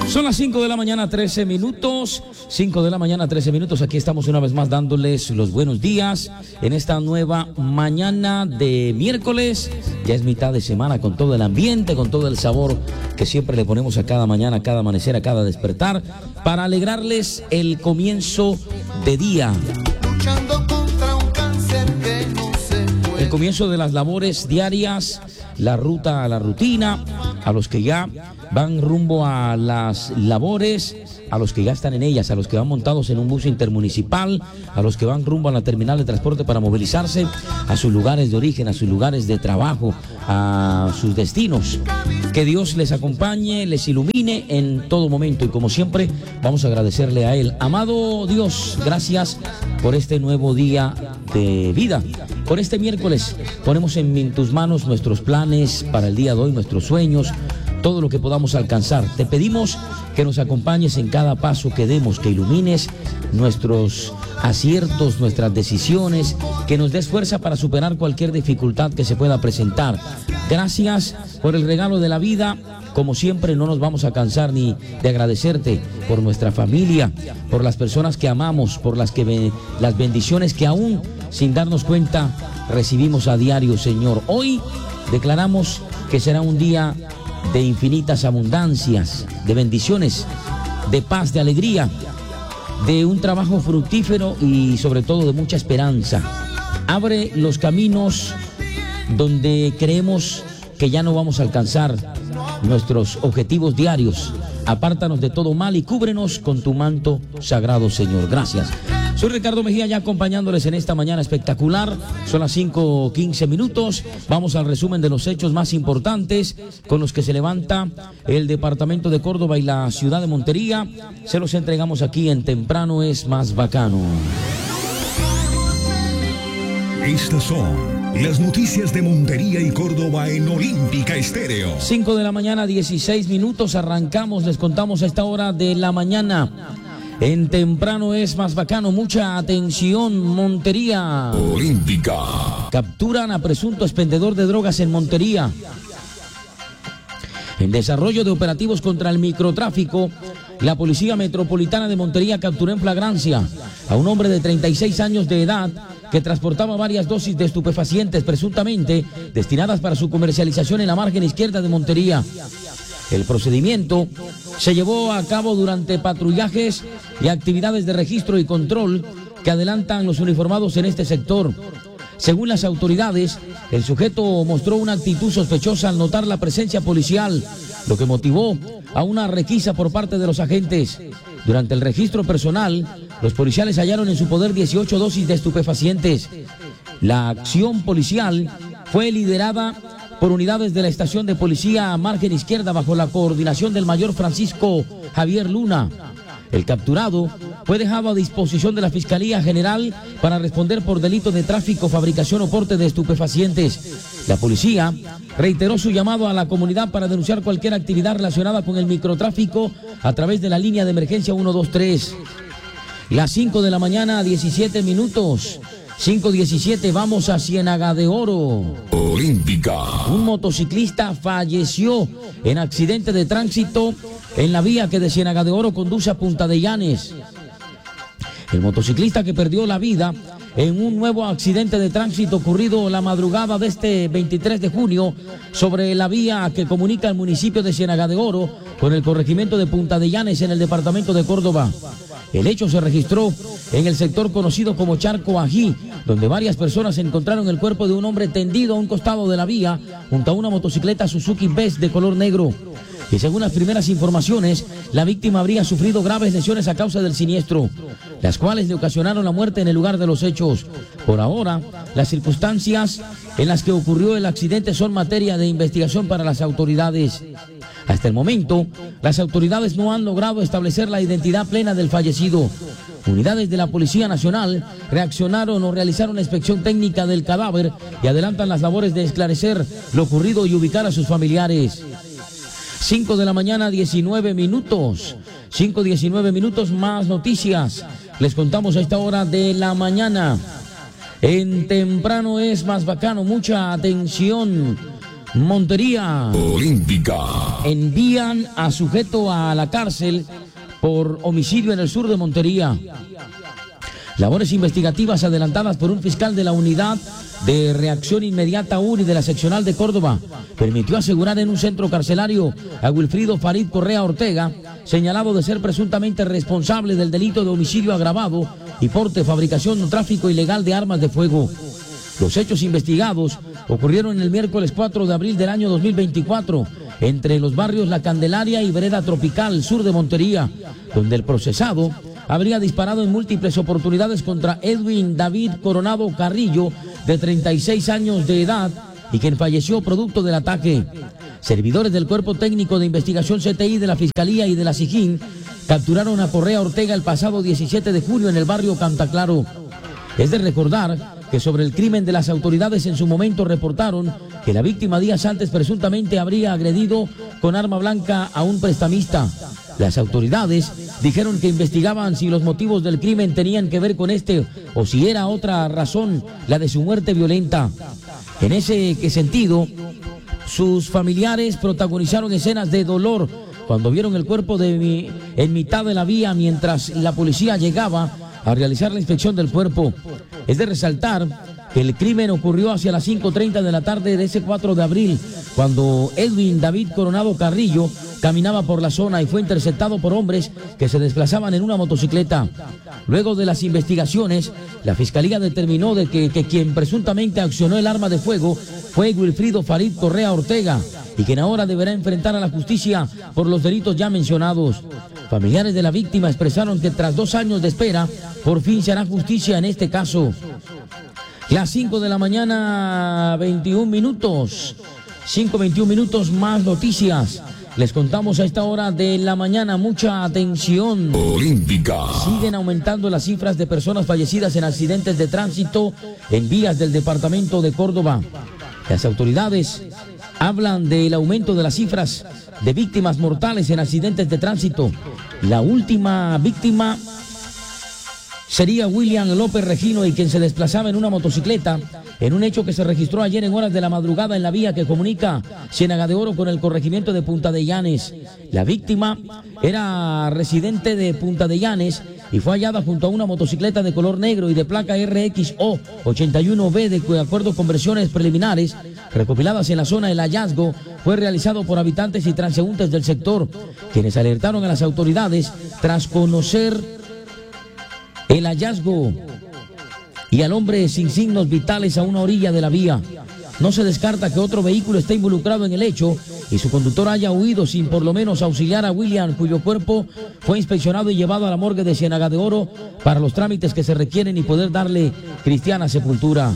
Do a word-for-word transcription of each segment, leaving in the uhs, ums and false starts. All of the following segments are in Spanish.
Son las cinco de la mañana, trece minutos. cinco de la mañana, trece minutos. Aquí estamos una vez más dándoles los buenos días en esta nueva mañana de miércoles. Ya es mitad de semana con todo el ambiente, con todo el sabor que siempre le ponemos a cada mañana, a cada amanecer, a cada despertar, para alegrarles el comienzo de día. Luchando contra un cáncer que no se puede. El comienzo de las labores diarias, la ruta a la rutina, a los que ya van rumbo a las labores, a los que ya están en ellas, a los que van montados en un bus intermunicipal, a los que van rumbo a la terminal de transporte para movilizarse a sus lugares de origen, a sus lugares de trabajo, a sus destinos. Que Dios les acompañe, les ilumine en todo momento, y como siempre vamos a agradecerle a Él. Amado Dios, gracias por este nuevo día de vida. Por este miércoles ponemos en tus manos nuestros planes para el día de hoy, nuestros sueños, todo lo que podamos alcanzar. Te pedimos que nos acompañes en cada paso que demos, que ilumines nuestros aciertos, nuestras decisiones, que nos des fuerza para superar cualquier dificultad que se pueda presentar. Gracias por el regalo de la vida. Como siempre, no nos vamos a cansar ni de agradecerte por nuestra familia, por las personas que amamos, por las, que, las bendiciones que aún sin darnos cuenta recibimos a diario, Señor. Hoy declaramos que será un día de infinitas abundancias, de bendiciones, de paz, de alegría, de un trabajo fructífero y sobre todo de mucha esperanza. Abre los caminos donde creemos que ya no vamos a alcanzar nuestros objetivos diarios. Apártanos de todo mal y cúbrenos con tu manto sagrado, Señor. Gracias. Soy Ricardo Mejía, ya acompañándoles en esta mañana espectacular. Son las cinco quince minutos. Vamos al resumen de los hechos más importantes con los que se levanta el departamento de Córdoba y la ciudad de Montería. Se los entregamos aquí en Temprano es Más Bacano. Estas son las noticias de Montería y Córdoba en Olímpica Estéreo. cinco de la mañana, dieciséis minutos. Arrancamos, les contamos a esta hora de la mañana. En Temprano es Más Bacano, mucha atención, Montería. Olímpica. Capturan a presunto expendedor de drogas en Montería. En desarrollo de operativos contra el microtráfico, la Policía Metropolitana de Montería capturó en flagrancia a un hombre de treinta y seis años de edad que transportaba varias dosis de estupefacientes presuntamente destinadas para su comercialización en la margen izquierda de Montería. El procedimiento se llevó a cabo durante patrullajes y actividades de registro y control que adelantan los uniformados en este sector. Según las autoridades, el sujeto mostró una actitud sospechosa al notar la presencia policial, lo que motivó a una requisa por parte de los agentes. Durante el registro personal, los policiales hallaron en su poder dieciocho dosis de estupefacientes. La acción policial fue liderada por unidades de la estación de policía Margen Izquierda bajo la coordinación del mayor Francisco Javier Luna. El capturado fue dejado a disposición de la Fiscalía General para responder por delito de tráfico, fabricación o porte de estupefacientes. La policía reiteró su llamado a la comunidad para denunciar cualquier actividad relacionada con el microtráfico a través de la línea de emergencia uno dos tres. Las cinco de la mañana, diecisiete minutos. cinco diecisiete, vamos a Ciénaga de Oro. Olímpica. Un motociclista falleció en accidente de tránsito en la vía que de Ciénaga de Oro conduce a Punta de Llanes. El motociclista que perdió la vida en un nuevo accidente de tránsito ocurrido la madrugada de este veintitrés de junio sobre la vía que comunica el municipio de Ciénaga de Oro con el corregimiento de Punta de Llanes en el departamento de Córdoba. El hecho se registró en el sector conocido como Charco Ají, donde varias personas encontraron el cuerpo de un hombre tendido a un costado de la vía junto a una motocicleta Suzuki Best de color negro. Y según las primeras informaciones, la víctima habría sufrido graves lesiones a causa del siniestro, las cuales le ocasionaron la muerte en el lugar de los hechos. Por ahora, las circunstancias en las que ocurrió el accidente son materia de investigación para las autoridades. Hasta el momento, las autoridades no han logrado establecer la identidad plena del fallecido. Unidades de la Policía Nacional reaccionaron o realizaron una inspección técnica del cadáver y adelantan las labores de esclarecer lo ocurrido y ubicar a sus familiares. cinco de la mañana, diecinueve minutos. cinco diecinueve minutos, más noticias. Les contamos a esta hora de la mañana. En Temprano es Más Bacano, mucha atención. Montería. Olímpica. Envían a sujeto a la cárcel por homicidio en el sur de Montería. Labores investigativas adelantadas por un fiscal de la Unidad de Reacción Inmediata U R I de la Seccional de Córdoba permitió asegurar en un centro carcelario a Wilfrido Farid Correa Ortega, señalado de ser presuntamente responsable del delito de homicidio agravado y porte, fabricación o tráfico ilegal de armas de fuego. Los hechos investigados ocurrieron el miércoles cuatro de abril del año dos mil veinticuatro entre los barrios La Candelaria y Vereda Tropical, sur de Montería, donde el procesado habría disparado en múltiples oportunidades contra Edwin David Coronado Carrillo, de treinta y seis años de edad, y quien falleció producto del ataque. Servidores del Cuerpo Técnico de Investigación C T I de la Fiscalía y de la SIJIN capturaron a Correa Ortega el pasado diecisiete de julio en el barrio Cantaclaro. Es de recordar que sobre el crimen de las autoridades en su momento reportaron que la víctima días antes presuntamente habría agredido con arma blanca a un prestamista. Las autoridades dijeron que investigaban si los motivos del crimen tenían que ver con este o si era otra razón la de su muerte violenta. En ese sentido, sus familiares protagonizaron escenas de dolor cuando vieron el cuerpo de mi, en mitad de la vía mientras la policía llegaba a realizar la inspección del cuerpo. Es de resaltar que el crimen ocurrió hacia las cinco treinta de la tarde de ese cuatro de abril, cuando Edwin David Coronado Carrillo caminaba por la zona y fue interceptado por hombres que se desplazaban en una motocicleta. Luego de las investigaciones, la Fiscalía determinó de que, que quien presuntamente accionó el arma de fuego fue Wilfrido Farid Correa Ortega, y quien ahora deberá enfrentar a la justicia por los delitos ya mencionados. Familiares de la víctima expresaron que tras dos años de espera, por fin se hará justicia en este caso. Las cinco de la mañana, veintiún minutos. cinco veintiún minutos, más noticias. Les contamos a esta hora de la mañana, mucha atención. Olímpica. Siguen aumentando las cifras de personas fallecidas en accidentes de tránsito en vías del departamento de Córdoba. Las autoridades hablan del aumento de las cifras de víctimas mortales en accidentes de tránsito. La última víctima sería William López Regino, y quien se desplazaba en una motocicleta en un hecho que se registró ayer en horas de la madrugada en la vía que comunica Ciénaga de Oro con el corregimiento de Punta de Llanes. La víctima era residente de Punta de Llanes y fue hallada junto a una motocicleta de color negro y de placa R X O ochenta y uno B, de acuerdo con versiones preliminares recopiladas en la zona. El hallazgo fue realizado por habitantes y transeúntes del sector, quienes alertaron a las autoridades tras conocer el hallazgo y al hombre sin signos vitales a una orilla de la vía. No se descarta que otro vehículo esté involucrado en el hecho y su conductor haya huido sin por lo menos auxiliar a William, cuyo cuerpo fue inspeccionado y llevado a la morgue de Ciénaga de Oro para los trámites que se requieren y poder darle cristiana sepultura.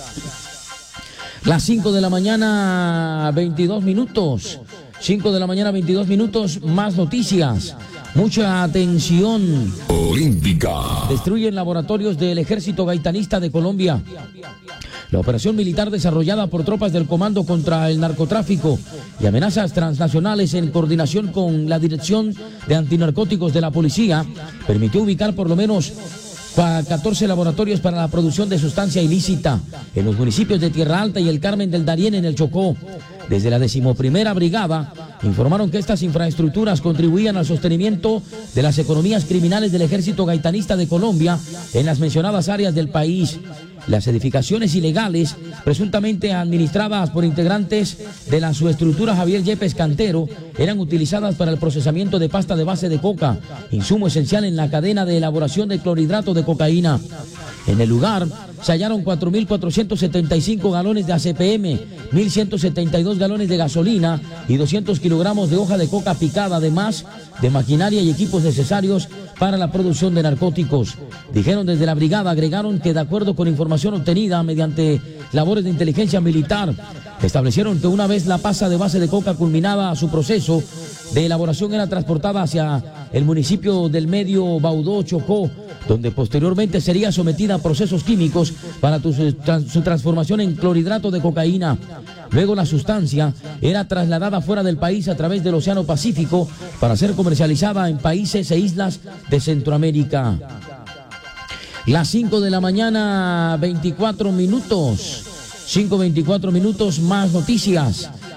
Las cinco de la mañana, veintidós minutos. cinco de la mañana, veintidós minutos, más noticias. Mucha atención. Olímpica. Destruyen laboratorios del Ejército Gaitanista de Colombia. La operación militar desarrollada por tropas del Comando contra el Narcotráfico y Amenazas Transnacionales en coordinación con la Dirección de Antinarcóticos de la Policía permitió ubicar por lo menos catorce laboratorios para la producción de sustancia ilícita en los municipios de Tierra Alta y el Carmen del Darién en el Chocó. Desde la decimoprimera brigada informaron que estas infraestructuras contribuían al sostenimiento de las economías criminales del Ejército Gaitanista de Colombia en las mencionadas áreas del país. Las edificaciones ilegales, presuntamente administradas por integrantes de la subestructura Javier Yepes Cantero, eran utilizadas para el procesamiento de pasta de base de coca, insumo esencial en la cadena de elaboración de clorhidrato de cocaína. En el lugar se hallaron cuatro mil cuatrocientos setenta y cinco galones de A C P M, mil ciento setenta y dos galones de gasolina y doscientos kilogramos de hoja de coca picada, además de maquinaria y equipos necesarios para la producción de narcóticos. Dijeron desde la brigada, agregaron que de acuerdo con información obtenida mediante labores de inteligencia militar, establecieron que una vez la pasta de base de coca culminaba su proceso de elaboración era transportada hacia el municipio del Medio Baudó, Chocó, donde posteriormente sería sometida a procesos químicos para tu, su transformación en clorhidrato de cocaína. Luego la sustancia era trasladada fuera del país a través del Océano Pacífico para ser comercializada en países e islas de Centroamérica. Las cinco de la mañana, veinticuatro minutos. cinco veinticuatro minutos, más noticias.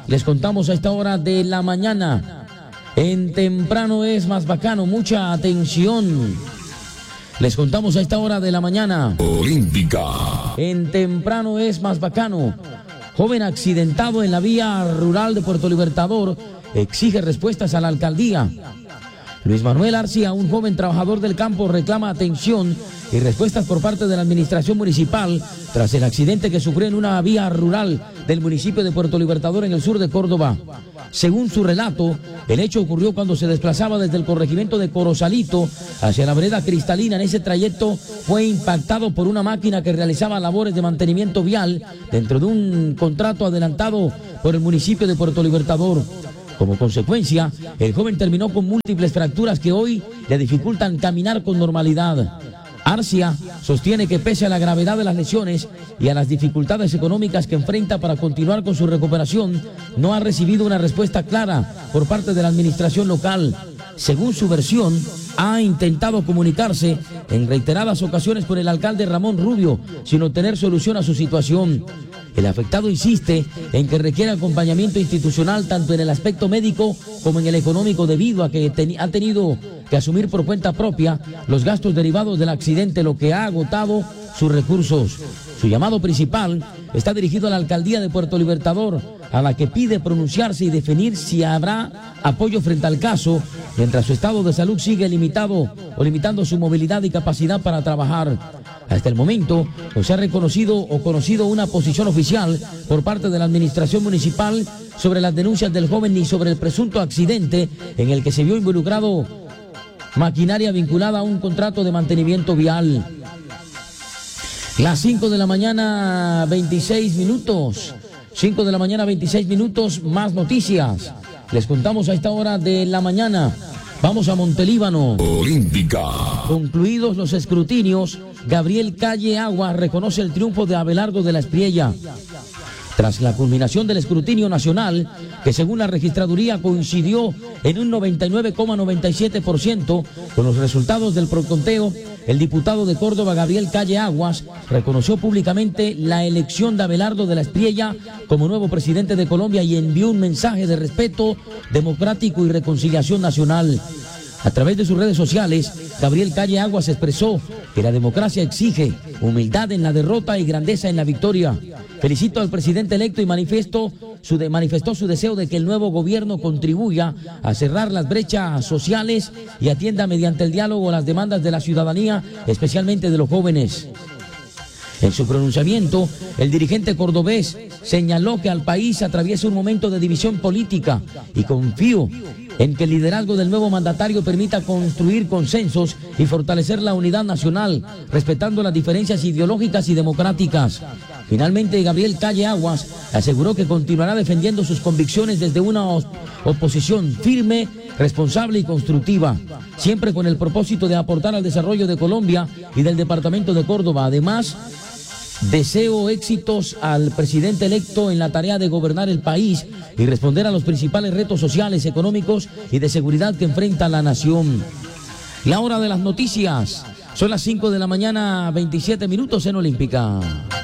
Les contamos a esta hora de la mañana. En temprano es más bacano, mucha atención. Les contamos a esta hora de la mañana. Olímpica. En temprano es más bacano. Joven accidentado en la vía rural de Puerto Libertador exige respuestas a la alcaldía. Luis Manuel Arcia, un joven trabajador del campo, reclama atención y respuestas por parte de la administración municipal tras el accidente que sufrió en una vía rural del municipio de Puerto Libertador en el sur de Córdoba. Según su relato, el hecho ocurrió cuando se desplazaba desde el corregimiento de Corozalito hacia la vereda Cristalina. En ese trayecto fue impactado por una máquina que realizaba labores de mantenimiento vial dentro de un contrato adelantado por el municipio de Puerto Libertador. Como consecuencia, el joven terminó con múltiples fracturas que hoy le dificultan caminar con normalidad. Arcia sostiene que pese a la gravedad de las lesiones y a las dificultades económicas que enfrenta para continuar con su recuperación, no ha recibido una respuesta clara por parte de la administración local. Según su versión, ha intentado comunicarse en reiteradas ocasiones con el alcalde Ramón Rubio sin obtener solución a su situación. El afectado insiste en que requiere acompañamiento institucional tanto en el aspecto médico como en el económico, debido a que ten- ha tenido que asumir por cuenta propia los gastos derivados del accidente, lo que ha agotado sus recursos. Su llamado principal está dirigido a la alcaldía de Puerto Libertador, a la que pide pronunciarse y definir si habrá apoyo frente al caso, mientras su estado de salud sigue limitado o limitando su movilidad y capacidad para trabajar. Hasta el momento no se ha reconocido o conocido una posición oficial por parte de la administración municipal sobre las denuncias del joven ni sobre el presunto accidente en el que se vio involucrado maquinaria vinculada a un contrato de mantenimiento vial. Las cinco de la mañana, veintiséis minutos. cinco de la mañana, veintiséis minutos, más noticias. Les contamos a esta hora de la mañana. Vamos a Montelíbano. Olímpica. Concluidos los escrutinios, Gabriel Calle Aguas reconoce el triunfo de Abelardo de la Espriella. Tras la culminación del escrutinio nacional, que según la registraduría coincidió en un noventa y nueve coma noventa y siete por ciento con los resultados del proconteo, el diputado de Córdoba, Gabriel Calle Aguas, reconoció públicamente la elección de Abelardo de la Espriella como nuevo presidente de Colombia y envió un mensaje de respeto democrático y reconciliación nacional. A través de sus redes sociales, Gabriel Calle Aguas expresó que la democracia exige humildad en la derrota y grandeza en la victoria. Felicito al presidente electo y manifiesto su de, manifestó su deseo de que el nuevo gobierno contribuya a cerrar las brechas sociales y atienda mediante el diálogo las demandas de la ciudadanía, especialmente de los jóvenes. En su pronunciamiento, el dirigente cordobés señaló que al país atraviesa un momento de división política y confío en que el liderazgo del nuevo mandatario permita construir consensos y fortalecer la unidad nacional, respetando las diferencias ideológicas y democráticas. Finalmente, Gabriel Calle Aguas aseguró que continuará defendiendo sus convicciones desde una oposición firme, responsable y constructiva, siempre con el propósito de aportar al desarrollo de Colombia y del departamento de Córdoba. Además, deseo éxitos al presidente electo en la tarea de gobernar el país y responder a los principales retos sociales, económicos y de seguridad que enfrenta la nación. La hora de las noticias. Son las cinco de la mañana, veintisiete minutos en Olímpica.